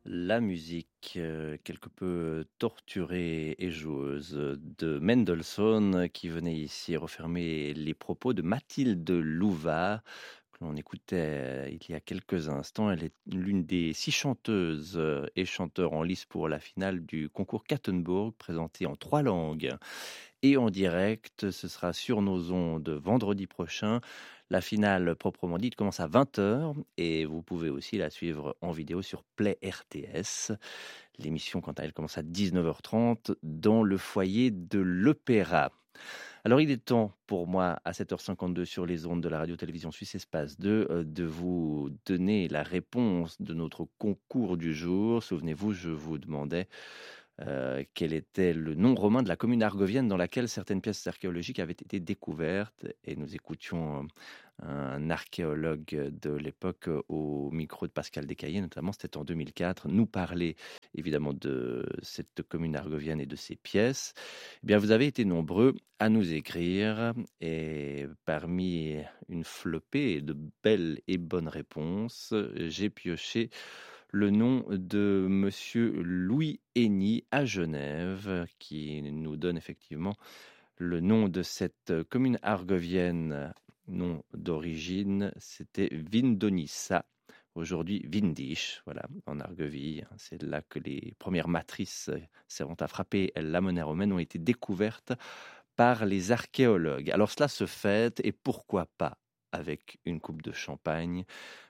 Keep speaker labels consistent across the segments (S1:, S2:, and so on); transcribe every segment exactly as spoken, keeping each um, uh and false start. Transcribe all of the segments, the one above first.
S1: La musique, heu, quelque peu torturée et joueuse de Mendelssohn qui venait ici refermer les propos de Mathilde Louvat que l'on écoutait il y a quelques instants. Elle est l'une des six chanteuses, heu, et chanteurs en lice pour la finale du concours Kattenburg présenté en trois langues et en direct. Ce sera sur nos ondes vendredi prochain. La finale proprement dite commence à vingt heures et vous pouvez aussi la suivre en vidéo sur Play R T S. L'émission, quant à elle, commence à dix-neuf heures trente dans le foyer de l'Opéra. Alors, il est temps pour moi, à sept heures cinquante-deux sur les ondes de la radio-télévision Suisse Espace deux, euh, de vous donner la réponse de notre concours du jour. Souvenez-vous, je vous demandais euh, quel était le nom romain de la commune argovienne dans laquelle certaines pièces archéologiques avaient été découvertes. Et nous écoutions euh, un archéologue de l'époque euh, au micro de Pascal Descaillés, notamment, c'était en deux mille quatre, nous parler évidemment de cette commune argovienne et de ses pièces. Eh bien, vous avez été nombreux à nous écrire et parmi une flopée de belles et bonnes réponses, j'ai pioché le nom de monsieur Louis Henny à Genève, qui nous donne effectivement le nom de cette commune argovienne, nom d'origine, c'était Vindonissa, aujourd'hui Vindisch, voilà, en Argovie. C'est là que les premières matrices servant à frapper la monnaie romaine ont été découvertes par les archéologues. Alors cela se fête, et pourquoi pas avec une coupe de champagne.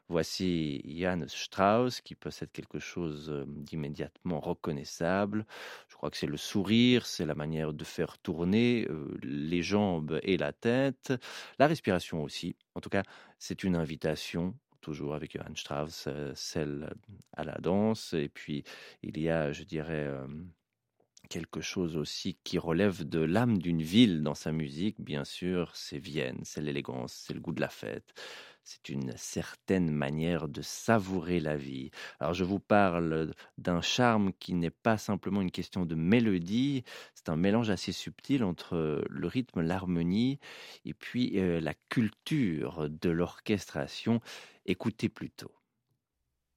S1: Voici Johannes Strauss qui possède quelque chose d'immédiatement reconnaissable. Je crois que c'est le sourire, c'est la manière de faire tourner euh, les jambes et la tête, la respiration aussi. En tout cas, c'est une invitation, toujours avec Johann Strauss, euh, celle à la danse. Et puis, il y a, je dirais... Euh, quelque chose aussi qui relève de l'âme d'une ville dans sa musique, bien sûr, c'est Vienne, c'est l'élégance, c'est le goût de la fête. C'est une certaine manière de savourer la vie. Alors je vous parle d'un charme qui n'est pas simplement une question de mélodie, c'est un mélange assez subtil entre le rythme, l'harmonie et puis euh, la culture de l'orchestration. Écoutez plutôt.